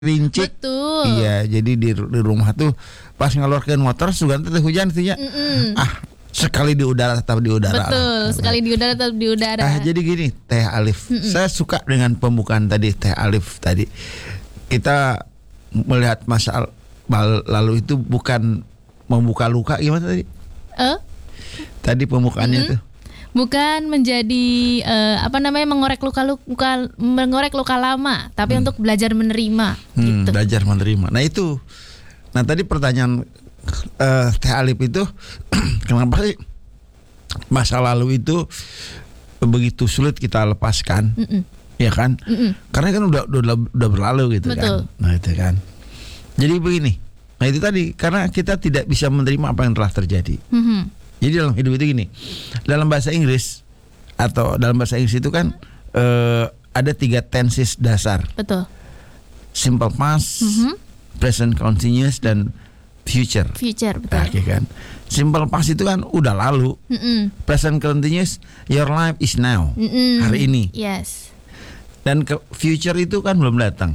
rincik. Betul. Iya, jadi di rumah tuh pas ngeluarkan motor sugan teh hujan tuh ya. Sekali di udara tetap di udara. Betul, sekali di udara tetap di udara. Jadi gini, Teh Alif. Saya suka dengan pembukaan tadi Teh Alif tadi. Kita melihat masa lalu itu bukan membuka luka, gimana tadi? Tadi pembukaannya tuh. Bukan menjadi mengorek luka lama, tapi untuk belajar menerima. Gitu. Belajar menerima. Nah itu. Nah tadi pertanyaan Teh Alif itu kenapa sih masa lalu itu begitu sulit kita lepaskan? Ya kan? Karena kan udah berlalu gitu. Betul. Kan. Nah itu kan. Jadi begini. Nah itu tadi karena kita tidak bisa menerima apa yang telah terjadi. Jadi dalam hidup itu gini, dalam bahasa Inggris atau dalam bahasa Inggris itu kan ada 3 tenses dasar. Betul. Simple past, present continuous, dan future. Future, betul. Nah, kan. Simple past itu kan udah lalu. Present continuous, your life is now. Hari ini. Yes. Dan future itu kan belum datang.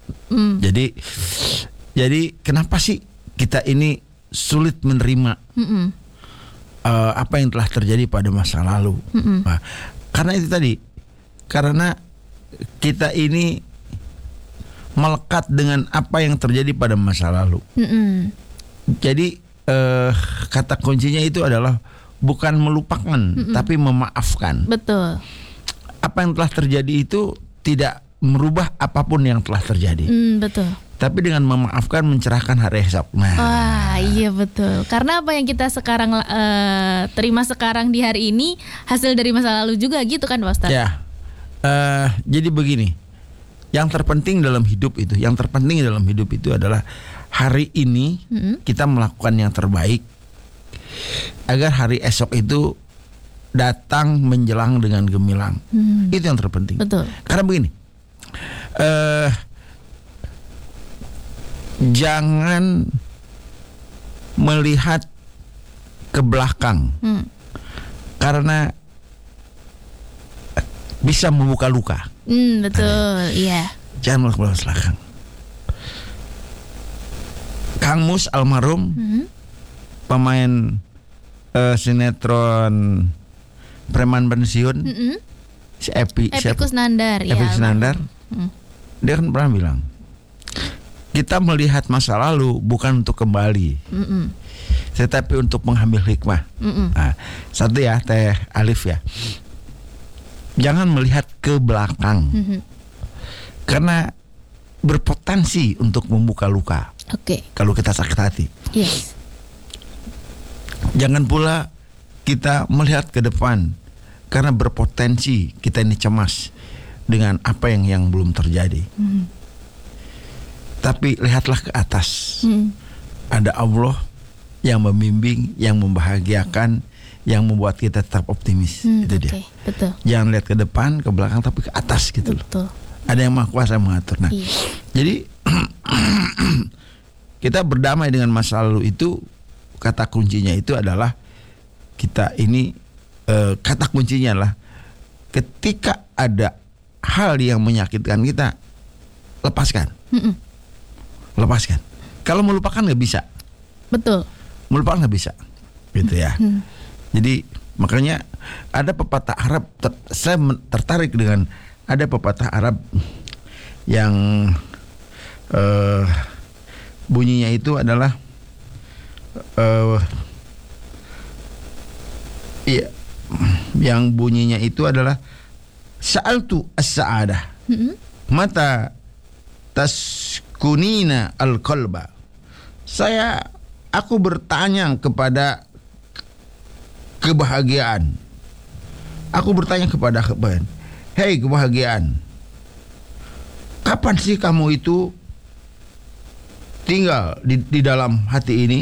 Jadi kenapa sih kita ini sulit menerima? Apa yang telah terjadi pada masa lalu. Nah, karena itu tadi, karena kita ini melekat dengan apa yang terjadi pada masa lalu. Jadi kata kuncinya itu adalah bukan melupakan, tapi memaafkan. Betul. Apa yang telah terjadi itu tidak merubah apapun yang telah terjadi. Betul. Tapi dengan memaafkan mencerahkan hari esok. Wah, iya betul. Karena apa yang kita sekarang terima sekarang di hari ini hasil dari masa lalu juga gitu kan, Pak Ustadz? Ya. Jadi begini. Yang terpenting dalam hidup itu adalah hari ini kita melakukan yang terbaik agar hari esok itu datang menjelang dengan gemilang. Itu yang terpenting. Betul. Karena begini. Jangan melihat ke belakang karena bisa membuka luka. Betul, iya. Jangan melihat ke belakang. Kang Mus almarhum, pemain sinetron preman pensiun, si Epi Kusnandar. Epi Kusnandar, dia kan pernah bilang, kita melihat masa lalu bukan untuk kembali, tetapi untuk mengambil hikmah. Nah, satu ya Teh Alif ya, jangan melihat ke belakang, karena berpotensi untuk membuka luka. Kalau kita sakit hati. Yes. Jangan pula kita melihat ke depan, karena berpotensi kita ini cemas dengan apa yang belum terjadi. Tapi lihatlah ke atas. Ada Allah yang membimbing, yang membahagiakan, yang membuat kita tetap optimis. Itu dia. Betul. Jangan lihat ke depan, ke belakang, tapi ke atas gitu loh. Betul. Ada yang Maha Kuasa mengatur. Nah, jadi kita berdamai dengan masa lalu itu, kata kuncinya itu adalah kita ini kata kuncinya adalah ketika ada hal yang menyakitkan kita, lepaskan. Lepaskan. Kalau melupakan nggak bisa. Betul. Melupakan nggak bisa, gitu ya. Jadi makanya ada pepatah Arab. Saya tertarik dengan ada pepatah Arab yang bunyinya itu adalah yang bunyinya itu adalah sa'altu as-sa'adah mata taskunina al-qalba. Aku bertanya kepada kebahagiaan. Aku bertanya kepada kebahagiaan. Hei kebahagiaan, kapan sih kamu itu tinggal di dalam hati ini?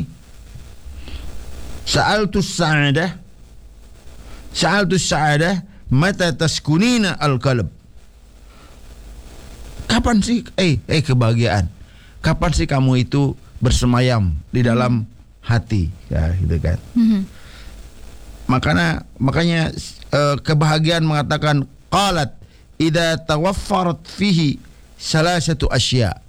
Sa'altu sa'adah mata taskunina al-qalb. Kapan sih kebahagiaan, kapan sih kamu itu bersemayam di dalam hati, ya gitu kan. Makanya kebahagiaan mengatakan qalat idza tawaffarat fihi salasatu asya.